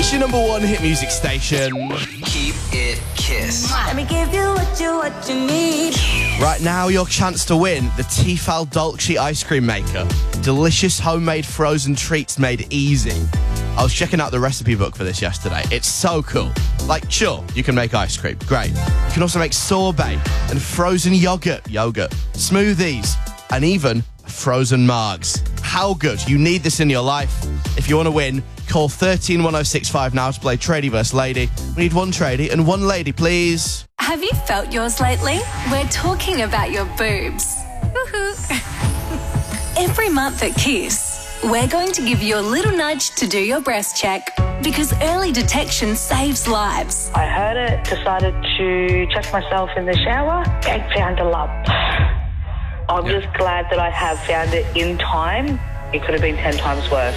It's your number one hit music station. Keep it Kiss. Let me give you what you need. Right now, your chance to win the Tefal Dolce ice cream maker. Delicious homemade frozen treats made easy. I was checking out the recipe book for this yesterday. It's so cool. Like, sure, you can make ice cream. Great. You can also make sorbet and frozen yogurt, smoothies, and even frozen margs. How good? You need this in your life. If you want to win, call 131065 now to play Tradie vs. Lady. We need one tradie and one lady, please. Have you felt yours lately? We're talking about your boobs. Woohoo! Every month at Kiss, we're going to give you a little nudge to do your breast check because early detection saves lives. I heard it, decided to check myself in the shower and found a lump. I'm just glad that I have found it in time. It could have been 10 times worse.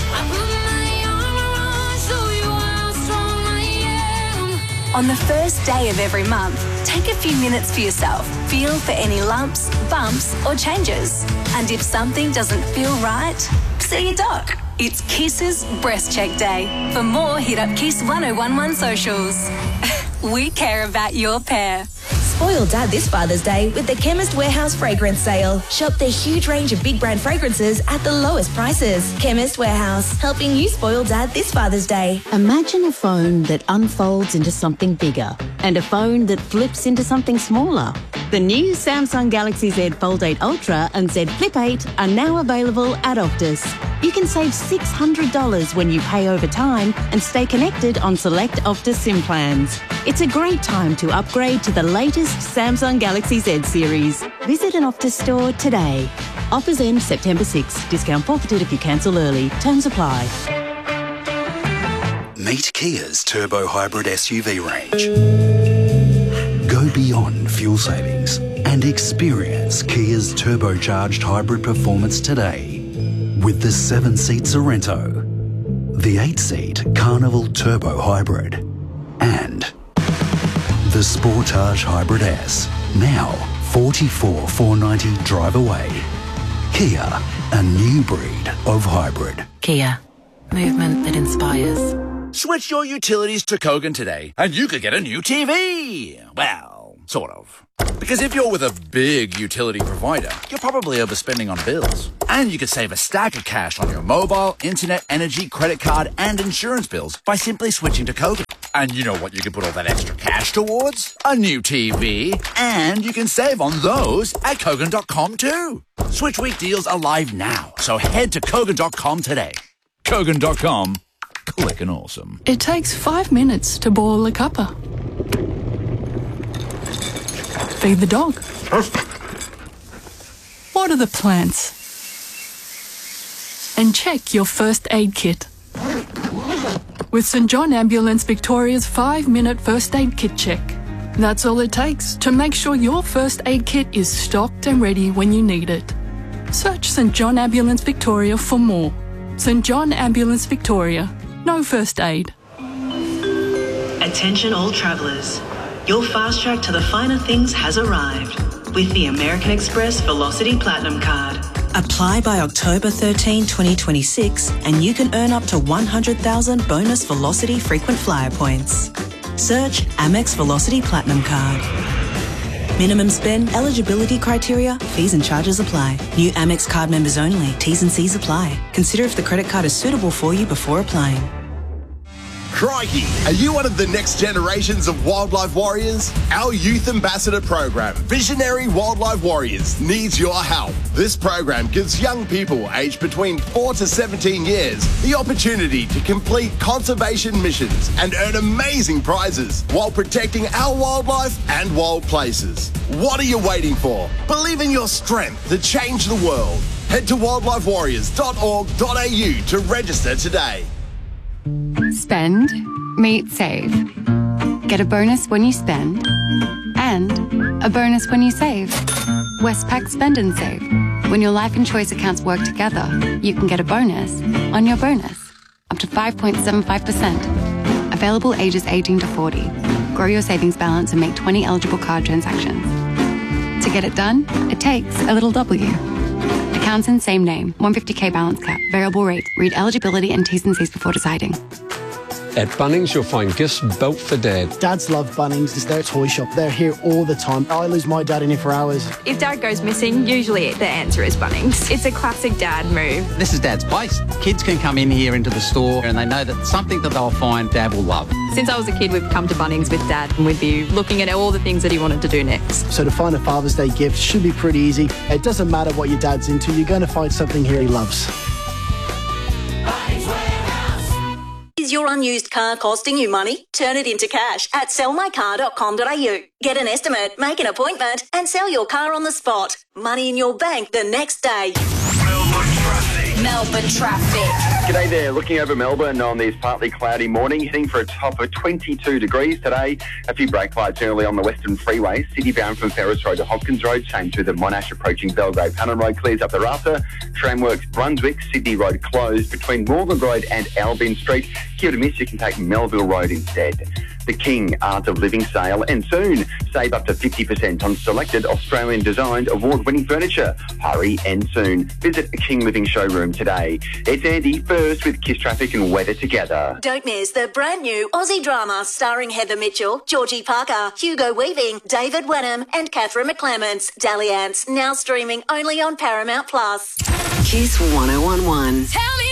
On the first day of every month, take a few minutes for yourself. Feel for any lumps, bumps, or changes. And if something doesn't feel right, see your doc. It's Kiss's Breast Check Day. For more, hit up Kiss 1011 socials. We care about your pair. Spoil Dad this Father's Day with the Chemist Warehouse Fragrance Sale. Shop their huge range of big brand fragrances at the lowest prices. Chemist Warehouse, helping you spoil Dad this Father's Day. Imagine a phone that unfolds into something bigger and a phone that flips into something smaller. The new Samsung Galaxy Z Fold 8 Ultra and Z Flip 8 are now available at Optus. You can save $600 when you pay over time and stay connected on select Optus SIM plans. It's a great time to upgrade to the latest Samsung Galaxy Z series. Visit an Optus store today. Offers end September 6. Discount forfeited if you cancel early. Terms apply. Meet Kia's turbo hybrid SUV range. Go beyond fuel savings and experience Kia's turbocharged hybrid performance today with the 7-seat Sorento, the 8-seat Carnival Turbo Hybrid, and the Sportage Hybrid S. Now, $44,490 drive away. Kia, a new breed of hybrid. Kia, movement that inspires. Switch your utilities to Kogan today, and you could get a new TV. Well, sort of. Because if you're with a big utility provider, you're probably overspending on bills. And you could save a stack of cash on your mobile, internet, energy, credit card, and insurance bills by simply switching to Kogan. And you know what you can put all that extra cash towards? A new TV. And you can save on those at Kogan.com too. Switch week deals are live now, so head to Kogan.com today. Kogan.com. Quick and awesome. It takes 5 minutes to boil a cuppa. Feed the dog. Water the plants. And check your first aid kit. With St John Ambulance Victoria's 5-minute first aid kit check. That's all it takes to make sure your first aid kit is stocked and ready when you need it. Search St John Ambulance Victoria for more. St John Ambulance Victoria. No first aid. Attention all travellers. Your fast track to the finer things has arrived with the American Express Velocity Platinum Card. Apply by October 13, 2026 and you can earn up to 100,000 bonus Velocity frequent flyer points. Search Amex Velocity Platinum Card. Minimum spend, eligibility criteria, fees and charges apply. New Amex card members only. T's and C's apply. Consider if the credit card is suitable for you before applying. Crikey! Are you one of the next generations of wildlife warriors? Our Youth Ambassador program, Visionary Wildlife Warriors, needs your help. This program gives young people aged between 4 to 17 years the opportunity to complete conservation missions and earn amazing prizes while protecting our wildlife and wild places. What are you waiting for? Believe in your strength to change the world. Head to wildlifewarriors.org.au to register today. Spend, meet, save. Get a bonus when you spend and a bonus when you save. Westpac Spend and Save. When your life and choice accounts work together, you can get a bonus on your bonus. Up to 5.75%. Available ages 18 to 40. Grow your savings balance and make 20 eligible card transactions. To get it done, it takes a little W. Accounts in same name. 150k balance cap. Variable rate. Read eligibility and T's and C's before deciding. At Bunnings, you'll find gifts built for Dad. Dads love Bunnings. It's their toy shop. They're here all the time. I lose my dad in here for hours. If Dad goes missing, usually the answer is Bunnings. It's a classic Dad move. This is Dad's place. Kids can come in here into the store and they know that something that they'll find Dad will love. Since I was a kid, we've come to Bunnings with Dad and we'd be looking at all the things that he wanted to do next. So to find a Father's Day gift should be pretty easy. It doesn't matter what your dad's into, you're going to find something here he loves. Is your unused car costing you money? Turn it into cash at sellmycar.com.au. Get an estimate, make an appointment and sell your car on the spot. Money in your bank the next day. Melbourne traffic. G'day there. Looking over Melbourne on this partly cloudy morning, heading for a top of 22 degrees today. A few brake lights early on the Western Freeway. City bound from Ferris Road to Hopkins Road. Same to the Monash approaching Belgrave. Pannon Road clears up thereafter. Tramworks Brunswick. Sydney Road closed between Morgan Road and Albin Street. Here to miss, you can take Melville Road instead. The King Art of Living sale and soon. Save up to 50% on selected Australian designed award-winning furniture. Hurry and soon. Visit a King Living showroom today. It's Andy first with Kiss Traffic and weather together. Don't miss the brand new Aussie drama starring Heather Mitchell, Georgie Parker, Hugo Weaving, David Wenham and Catherine McClements. Dalliance, now streaming only on Paramount+. Kiss 1011. Tell me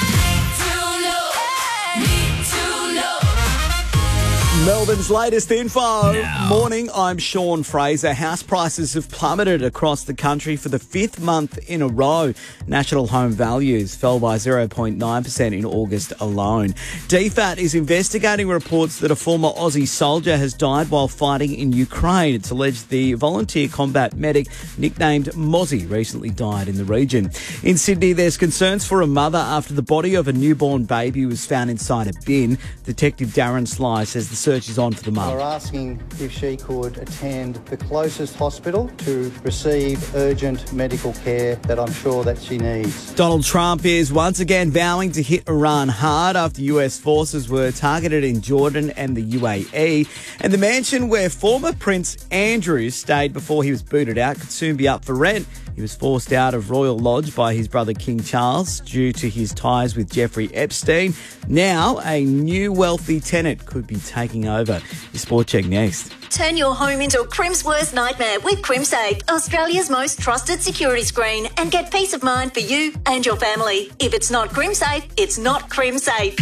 Melbourne's latest info. Morning, I'm Sean Fraser. House prices have plummeted across the country for the fifth month in a row. National home values fell by 0.9% in August alone. DFAT is investigating reports that a former Aussie soldier has died while fighting in Ukraine. It's alleged the volunteer combat medic, nicknamed Mozzie, recently died in the region. In Sydney, there's concerns for a mother after the body of a newborn baby was found inside a bin. Detective Darren Sly says the search is on for the mum. We're asking if she could attend the closest hospital to receive urgent medical care that I'm sure that she needs. Donald Trump is once again vowing to hit Iran hard after US forces were targeted in Jordan and the UAE. And the mansion where former Prince Andrew stayed before he was booted out could soon be up for rent. He was forced out of Royal Lodge by his brother King Charles due to his ties with Jeffrey Epstein. Now, a new wealthy tenant could be taking over. Your Sport Check next. Turn your home into a Crim's worst nightmare with CrimSafe, Australia's most trusted security screen, and get peace of mind for you and your family. If it's not CrimSafe, it's not CrimSafe.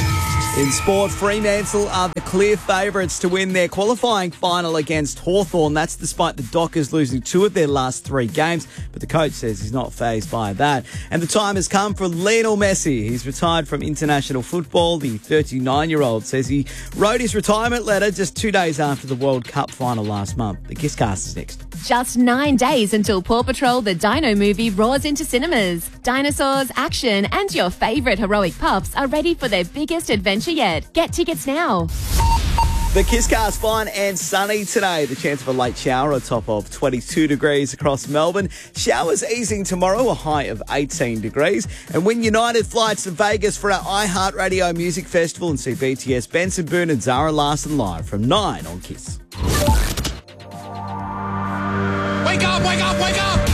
In sport, Fremantle are the clear favourites to win their qualifying final against Hawthorn. That's despite the Dockers losing 2 of their last 3 games, but the coach says he's not fazed by that. And the time has come for Lionel Messi. He's retired from international football. The 39-year-old says he wrote his retirement letter just 2 days after the World Cup final last month. The Kisscast is next. Just 9 days until Paw Patrol the Dino movie roars into cinemas. Dinosaurs, action, and your favourite heroic pups are ready for their biggest adventure yet. Get tickets now. The Kisscast fine and sunny today. The chance of a late shower, a top of 22 degrees across Melbourne. Showers easing tomorrow, a high of 18 degrees. And win United flights to Vegas for our iHeartRadio Music Festival and see BTS, Benson Boone and Zara Larsson live from 9 on Kiss. Wake up, wake up, wake up!